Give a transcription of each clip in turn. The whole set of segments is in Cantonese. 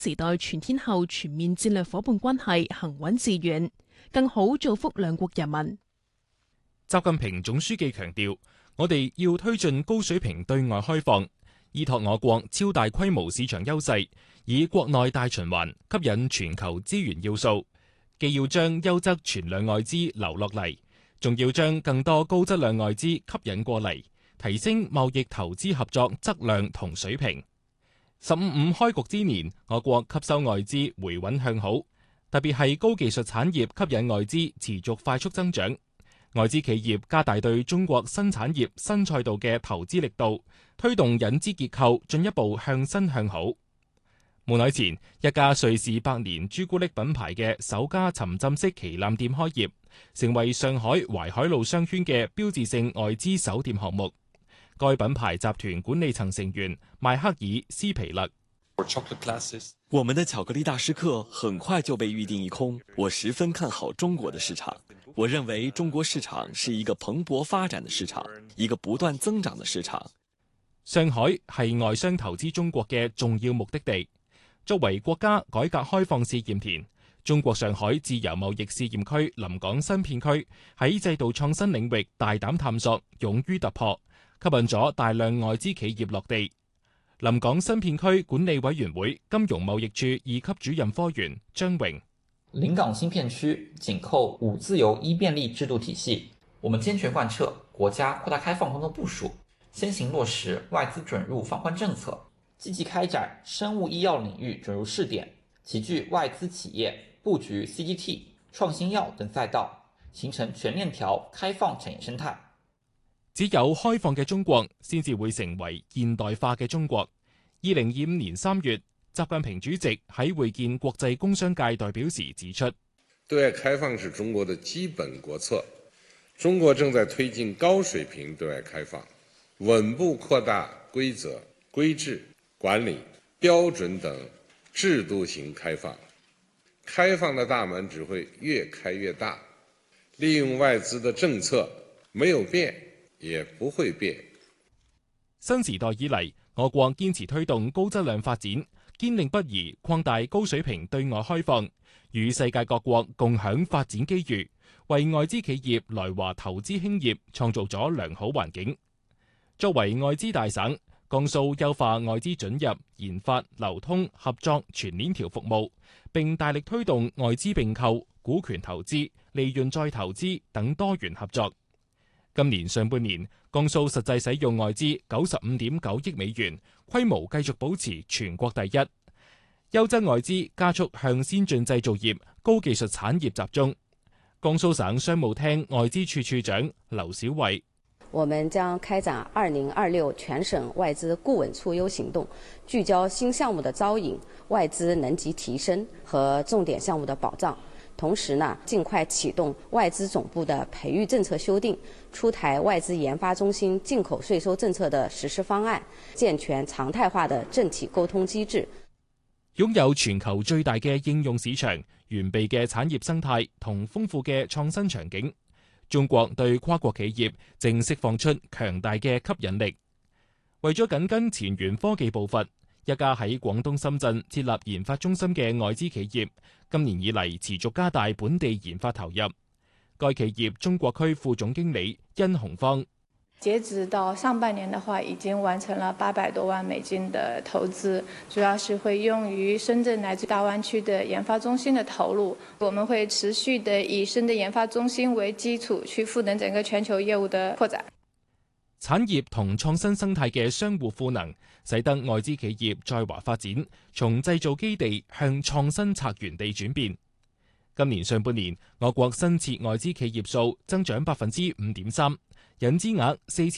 時代全天候全面戰略夥伴關係行穩致遠，更好造福兩國人民。 習近平總書記強調，我哋要推進高水平對外開放，依託我國超大規模市場優勢，以國內大循環吸引全球資源要素，既要將優質存量外資留落嚟，仲要將更多高質量外資吸引過嚟，提升貿易投資合作質量同水平。15開局之年，我國吸收外資回穩向好，特別係高技術產業吸引外資持續快速增長。外資企業加大對中國新產業新賽道嘅投資力度，推動引資結構進一步向新向好。冇耐前，一家瑞士百年朱古力品牌嘅首家沉浸式旗艦店開業，成為上海淮海路商圈嘅標誌性外資首店項目。該品牌集團管理層成員邁克爾·斯皮勒： 我們的巧克力大師課很快就被預訂一空，我十分看好中國的市場。我認為中國市場是一個蓬勃發展的市場，一個不斷增長的市場。 上海係外商投資中國嘅重要目的地。作為國家改革開放試驗田，中國上海自由貿易試驗區臨港新片區喺制度創新領域大膽探索，勇於突破，吸引咗大量外資企業落地。臨港新片區管理委員會金融貿易處2級主任科員張榮： 臨港新片區緊扣5自由1便利制度體系，我們堅決貫徹國家擴大開放工作部署，先行落實外資准入放寬政策，積極開展生物醫藥領域准入試點，齊聚外資企業佈局 CGT、創新藥等賽道，形成全鏈條開放產業生態。 只有開放嘅中國，先至會成為現代化嘅中國。2025年3月，習近平主席喺會見國際工商界代表時指出， 對外開放是中國的基本國策，中國正在推進高水平對外開放，穩步擴大規則、規制、管理、標準等制度型開放，開放的大門只會越開越大，利用外資的政策沒有變，也不會變。 新時代以嚟，我國堅持推動高質量發展，堅定不移擴大高水平對外開放，與世界各國共享發展機遇，為外資企業來華投資興業創造咗良好環境。作為外資大省，江蘇優化外資准入、研發、流通、合作全鏈條服務，並大力推動外資併購、股權投資、利潤再投資等多元合作。今年上半年，江蘇實際使用外資95.9億美元，規模繼續保持全國第一。優質外資加速向先進製造業、高技術產業集中。江蘇省商務廳外資處處長劉小偉： 我們將開展2026全省外資顧問促優行動，聚焦新項目的招引、外資能級提升和重點項目的保障。同時呢，盡快啟動外資總部的培育政策修訂，出台外資研發中心進口稅收政策的實施方案，健全常態化的政企溝通機制。 擁有全球最大嘅應用市場、完備嘅產業生態同豐富嘅創新場景，中國對跨國企業正釋放出強大嘅吸引力。為咗緊跟前沿科技步伐，一家喺廣東深圳設立研發中心嘅外資企業，今年以嚟持續加大本地研發投入。該企業中國區副總經理殷洪芳： 截止到上半年的話，已經完成了800多萬美金的投資，主要是會用於深圳乃至大灣區的研發中心的投入。我們會持續的以深圳研發中心為基礎，去賦能整個全球業務的擴展。 產業同創新生態嘅相互賦能，使得外資企業在華發展，從製造基地向創新策源地轉變。今年上半年，我國新設外資企業數增長5.3%，引資額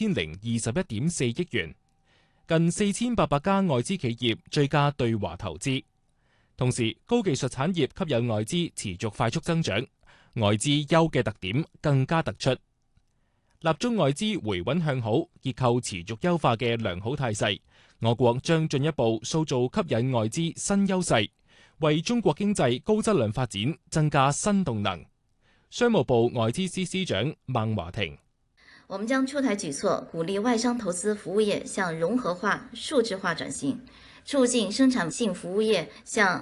4021.4億元，近4800家外資企業追加對華投資。同時，高技術產業吸引外資持續快速增長，外資優嘅特點更加突出。立足外資回穩向好、結構持續優化嘅良好態勢，我國將進一步塑造吸引外資新優勢，為中國經濟高質量發展增加新動能。商務部外資司司長孟華庭： 我們將出台舉措，鼓勵外商投資服務業向融合化、數字化轉型， 促进生产性服务业向